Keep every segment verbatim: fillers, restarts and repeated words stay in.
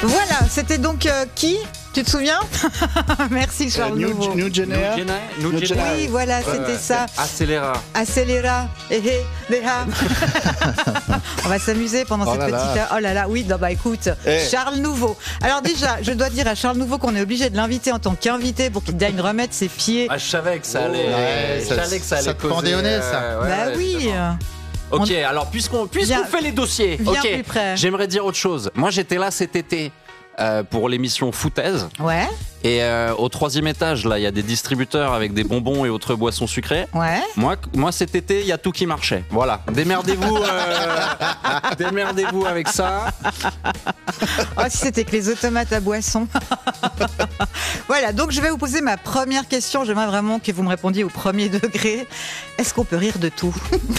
Voilà, c'était donc euh, qui ? Tu te souviens ? Merci Charles Euh, New, Nouveau. New Genea. New Genea, New New Genea. Oui, voilà, c'était Ouais, ça. Accéléra. Accéléra. Eh, eh, déha. On va s'amuser pendant Oh cette là petite là. heure. Oh là là, oui, non, bah écoute, Eh. Charles Nouveau. Alors déjà, je dois dire à Charles Nouveau qu'on est obligé de l'inviter en tant qu'invité pour qu'il vienne remettre ses pieds. Ah, je savais que ça Oh, allait. ouais, je ça- savais que ça allait ça te causer, pendait au nez, ça. euh, ouais, bah ouais, oui. évidemment. Ok, alors puisqu'on puisqu'on Viens- fait les dossiers, viens ok, plus près. j'aimerais dire autre chose. Moi, j'étais là cet été euh, pour l'émission Foutaise. Ouais, Et euh, au troisième étage, là, il y a des distributeurs avec des bonbons et autres boissons sucrées. ouais. Moi, moi cet été, il y a tout qui marchait. Voilà. Démerdez-vous, euh, démerdez-vous avec ça. Oh, si c'était que les automates à boisson. Voilà, donc je vais vous poser ma première question. J'aimerais vraiment que vous me répondiez au premier degré. Est-ce qu'on peut rire de tout ?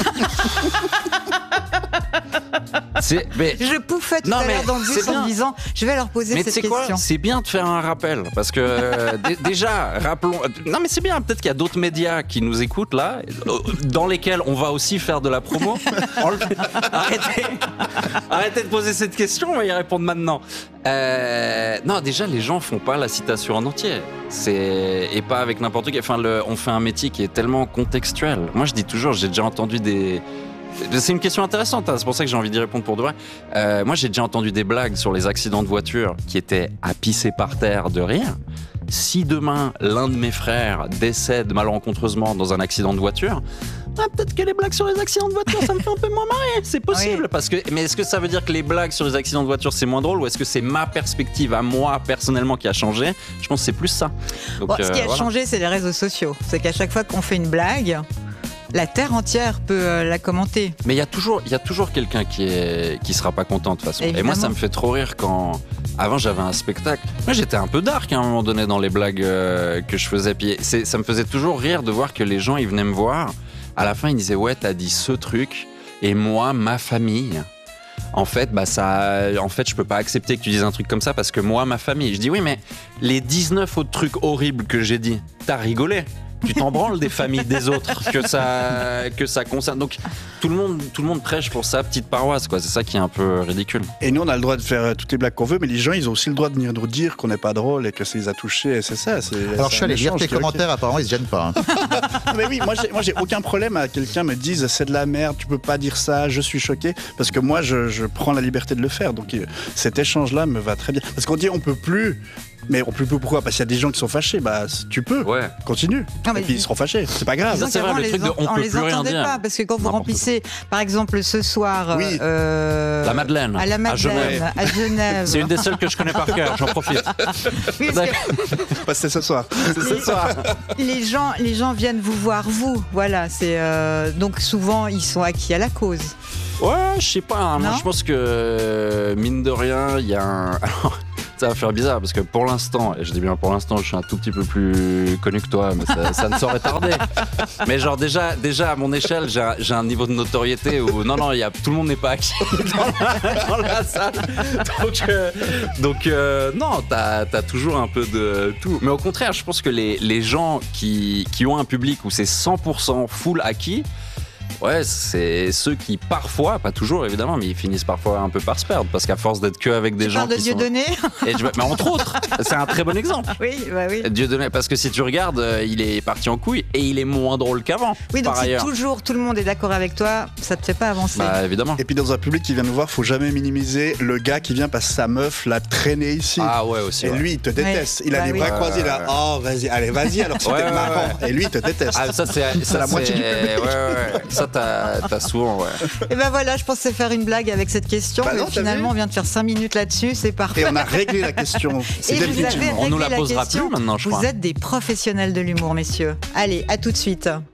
C'est, mais, Je pouffais tout Non, à mais l'heure dans le c'est bus en bien. me disant, je vais leur poser mais tu cette sais quoi question. C'est bien de faire un rappel parce que euh, d- déjà, rappelons. Non, mais c'est bien. Peut-être qu'il y a d'autres médias qui nous écoutent là, euh, dans lesquels on va aussi faire de la promo. Enlevez- Arrêtez, arrêtez de poser cette question. On va y répondre maintenant. Euh, non, déjà, les gens font pas la citation en entier. C'est et pas avec n'importe qui. Enfin, le, on fait un métier qui est tellement contextuel. Moi, je dis toujours, j'ai déjà entendu des. C'est une question intéressante, hein, c'est pour ça que j'ai envie d'y répondre pour de vrai. Euh, moi, j'ai déjà entendu des blagues sur les accidents de voiture qui étaient à pisser par terre de rire. Si demain, l'un de mes frères décède malencontreusement dans un accident de voiture, ah, peut-être que les blagues sur les accidents de voiture, ça me fait un peu moins marrer. C'est possible. Oui. Parce que, mais est-ce que ça veut dire que les blagues sur les accidents de voiture, c'est moins drôle ou est-ce que c'est ma perspective à moi, personnellement, qui a changé ? Je pense que c'est plus ça. Donc, Bon, ce qui euh, a voilà. changé, c'est les réseaux sociaux. C'est qu'à chaque fois qu'on fait une blague, la terre entière peut euh, la commenter. Mais il y a toujours, il y a toujours quelqu'un qui est, qui sera pas content de toute façon. Et Évidemment. moi, ça me fait trop rire quand, avant, j'avais un spectacle. Moi, j'étais un peu dark à un moment donné dans les blagues euh, que je faisais. Puis c'est, ça me faisait toujours rire de voir que les gens, ils venaient me voir. À la fin, ils disaient, ouais, t'as dit ce truc. Et moi, ma famille. En fait, bah ça, en fait, je peux pas accepter que tu dises un truc comme ça parce que moi, ma famille. Je dis oui, mais les dix-neuf autres trucs horribles que j'ai dit, t'as rigolé. Tu t'en branles des familles des autres que ça, que ça concerne. Donc tout le monde, tout le monde prêche pour sa petite paroisse, quoi. C'est ça qui est un peu ridicule. Et nous, on a le droit de faire euh, toutes les blagues qu'on veut, mais les gens, ils ont aussi le droit de venir nous dire qu'on n'est pas drôle et que ça les a touchés. Et c'est ça. C'est, Alors c'est je suis un allé lire échange tes qui est ok. commentaires, apparemment ils se gênent pas. hein. Mais oui, moi, j'ai, moi, j'ai aucun problème à quelqu'un me dise c'est de la merde, tu peux pas dire ça, je suis choqué, parce que moi, je, je prends la liberté de le faire. Donc euh, cet échange-là me va très bien. Parce qu'on dit on peut plus. Mais on peut plus pourquoi ? Parce qu'il y a des gens qui sont fâchés. Bah, tu peux. Ouais. Continue. Non, mais et puis ils seront fâchés. C'est pas grave. Disons c'est vrai, qu'avant, le les truc de en- on peut les plus rien entendait dire. pas, parce que quand vous N'importe remplissez, par exemple, ce soir, Oui. euh, La Madeleine, à la à Madeleine, Genève. à Genève. C'est une des seules que je connais par cœur. J'en profite. Oui, parce que Bah, c'est ce soir. C'est ce soir. les gens, les gens viennent vous voir, vous. Voilà, c'est euh, donc souvent ils sont acquis à la cause. Ouais, je sais pas. hein. Moi, Non je pense que euh, mine de rien, il y a un. Alors, ça va faire bizarre parce que pour l'instant, et je dis bien pour l'instant, je suis un tout petit peu plus connu que toi, mais ça, ça ne saurait tarder. Mais genre déjà, déjà à mon échelle, j'ai un, j'ai un niveau de notoriété où non, non, il y a tout le monde n'est pas acquis dans la, dans la salle. Donc, euh, donc euh, non, t'as as toujours un peu de tout. Mais au contraire, je pense que les, les gens qui, qui ont un public où c'est cent pour cent full acquis. Ouais, c'est ceux qui parfois, pas toujours évidemment, mais ils finissent parfois un peu par se perdre parce qu'à force d'être que avec des Tu gens parles de qui sont... Dieudonné ? Et je- mais entre autres, c'est un très bon exemple. Oui, bah oui. Dieudonné, parce que si tu regardes, euh, il est parti en couille et il est moins drôle qu'avant. Oui, donc par si ailleurs. toujours tout le monde est d'accord avec toi, ça te fait pas avancer. Bah évidemment. Et puis dans un public qui vient nous voir, faut jamais minimiser le gars qui vient parce que sa meuf l'a traîné ici. Ah ouais aussi. Et ouais. lui, il te déteste. Ouais. Il a Bah les oui. bras Ouais, croisés, il ouais, a ouais. oh vas-y, allez vas-y alors que Ouais, c'était ouais, marrant. ouais. Et lui, il te déteste. Ah ça c'est ça, la moitié du public. Ouais, ouais, ouais. Ça t'as t'as souvent ouais. Et ben voilà, je pensais faire une blague avec cette question, Bah mais non, t'as finalement vu on vient de faire cinq minutes là-dessus, c'est parfait. Et on a réglé la question. C'est Et vous définitivement. avez On nous réglé la posera question. plus maintenant, je Vous crois. êtes des professionnels de l'humour, messieurs. Allez, à tout de suite.